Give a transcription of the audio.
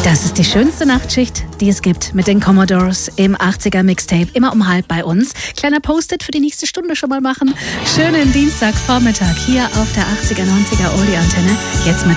Das ist die schönste Nachtschicht, die es gibt, mit den Commodores im 80er Mixtape, immer um 12 bei uns. Kleiner Post-it für die nächste Stunde schon mal machen. Schönen Dienstagvormittag hier auf der 80er, 90er Oldie-Antenne. Jetzt mit